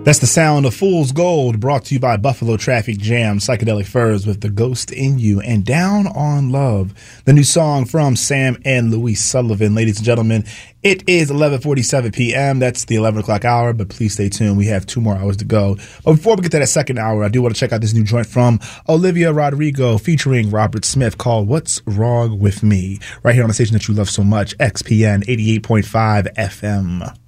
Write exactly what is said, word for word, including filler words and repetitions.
That's the sound of Fool's Gold, brought to you by Buffalo Traffic Jam, Psychedelic Furs with The Ghost in You, and Down on Love, the new song from Sam and Louise Sullivan. Ladies and gentlemen, it is eleven forty-seven p.m. That's the eleven o'clock hour, but please stay tuned. We have two more hours to go. But before we get to that second hour, I do want to check out this new joint from Olivia Rodrigo featuring Robert Smith called What's Wrong With Me, right here on the station that you love so much, X P N eighty-eight point five F M.